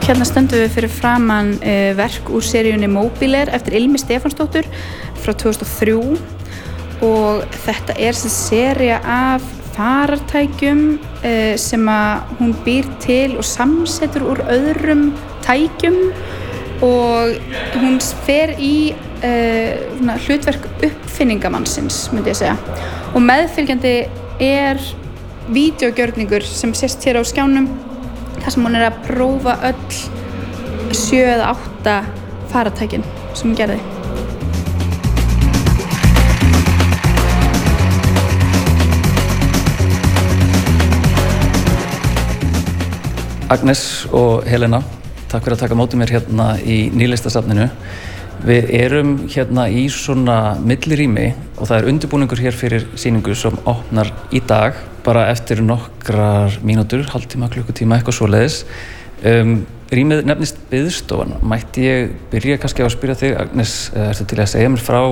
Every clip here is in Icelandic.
Hérna stöndum við fyrir framan verk úr seríunni Mobiler eftir Ilmi Stefánsdóttur frá 2003 og þetta sem sería af farartækjum sem að hún býr til og samsetur úr öðrum tækjum og hún fer í hlutverk uppfinningamannsins, myndi ég segja. Og meðfylgjandi vídeógjörningur sem sést hér á skjánum þar sem hún að prófa öll 7 eða 8 farartækin sem hún gerði. Agnes og Helena, takk fyrir að taka móti mér hérna í Nýlistasafninu. Við erum hérna í svona millirými og það undirbúningur hér fyrir sýningu sem opnar í dag, bara eftir nokkrar mínútur, hálftíma, klukkutíma, eitthvað svoleiðis. Rýmið nefnist Biðstofan. Mætti ég byrja kannski á að spyrja þig, Agnes, ertu til að segja mér frá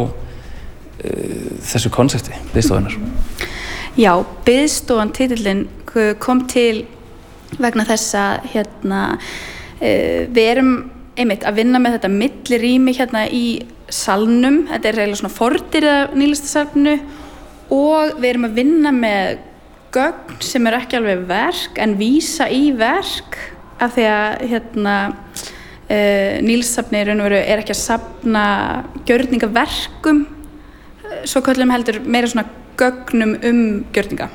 þessu konsepti, Biðstofunar? Já, Biðstofan, titillinn kom til vegna þess að við erum einmitt að vinna með þetta millirými hérna í salnum. Þetta eiginlega svona fordyr af Nýlistasafninu og við erum að vinna með gögn sem ekki alveg verk en vísa í verk af því að Nýlistasafnið í raun og veru ekki að safna gjörningaverkum, svo köllum heldur meira svona gögnum gjörninga.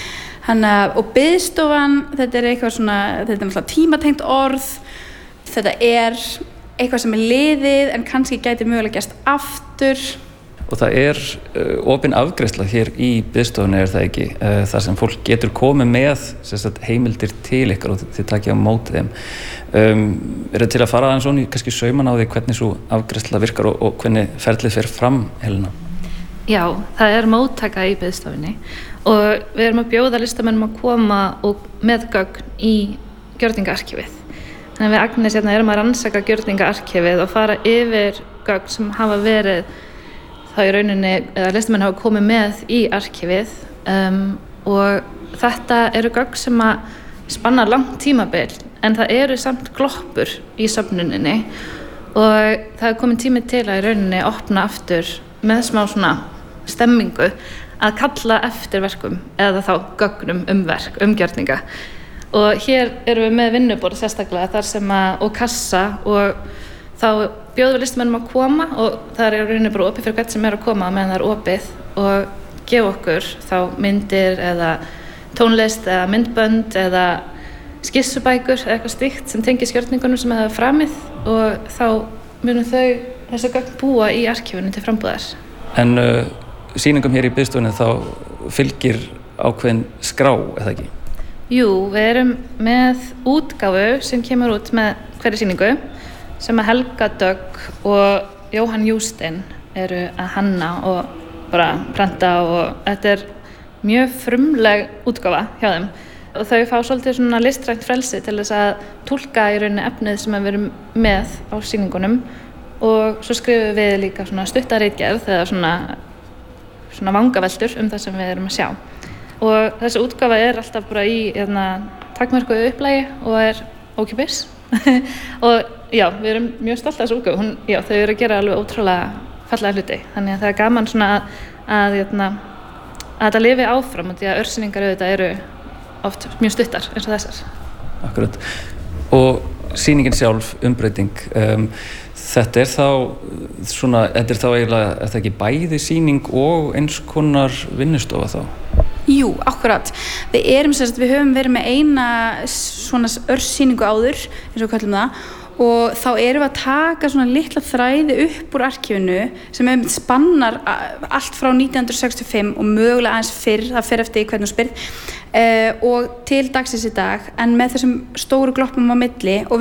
Og Biðstofan, þetta eitthvað svona, þetta náttúrulega tímatengt orð. Þetta eitthvað sem liðið en kannski gæti mögulega gerst aftur. Og það opin afgreiðsla hér í Biðstofunni, það ekki? Þar sem fólk getur komið með heimildir til ykkur og þið takið á móti þeim. Það til að fara aðeins svona í kannski sauman á því hvernig svo afgreiðsla virkar og hvernig ferlið fer fram, Helena? Já, það móttaka í Biðstofunni og við erum að bjóða listamönnum að koma og með gögn í gjörningaarkífið. Þannig að við Agnes hérna erum að rannsaka gjörningaarkífið og fara yfir gögn sem hafa verið þá í rauninni, eða listamenn hafa komið með í arkífið og þetta eru gögn sem að spanna langt tímabil en það samt gloppur í söfnuninni og það komin tími til að í rauninni opna aftur með smá svona stemmingu að kalla eftir verkum eða þá gögnum verk, gjörninga. Og hér erum við með vinnuborð sérstaklega þar sem og kassa og þá bjóðum við listamönnum að koma og það í rauninni bara opið fyrir hvern sem að koma meðan það opið og gefa okkur þá myndir eða tónlist eða myndbönd eða skissubækur eða eitthvað slíkt sem tengir gjörningunum sem það hafa framið og þá munum þessi gögn búa í arkífinu til frambúðar. En sýningum hér í Biðstofunni þá fylgir ákveðin skrá, eða ekki? Jú, við erum með útgáfu sem kemur út með hverri sýningu sem að Helga Dögg og Jóhann Jústein eru að hanna og bara prenta og þetta mjög frumleg útgáfa hjá þeim og þau fá svolítið svona listrænt frelsi til þess að túlka í rauninni efnið sem við erum með á sýningunum og svo skrifum við líka svona stuttaritgerð eða svona vangaveltur það sem við erum að sjá. Og þessi útgáfa alltaf bara í takmörkuðu upplægi og ókeypis og já, við erum mjög stolt af þessu útgáfu. Þau eru að gera alveg ótrúlega fallega hluti, þannig að það gaman svona að þetta lifi áfram og því að örsýningar auðvitað eru oft mjög stuttar eins og þessar. Akkurat. Og sýningin sjálf, umbreyting, þetta þá eiginlega, það ekki bæði sýning og eins konar vinnustofa þá? Jú, akkurat. Við höfum verið með eina svona örsýningu áður, eins og kallum það, og þá erum við að taka svona litla þræði upp úr arkífinu sem spannar allt frá 1965 og mögulega aðeins fyrr, það fer eftir hvernig þú spyrð, og til dagsins í dag, en með þessum stóru gloppum á milli og